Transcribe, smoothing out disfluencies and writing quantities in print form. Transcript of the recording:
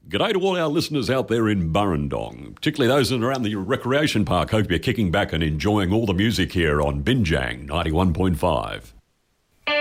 G'day to all our listeners out there in Burrendong, particularly those in around the recreation park. Hope you're kicking back and enjoying all the music here on Binjang 91.5.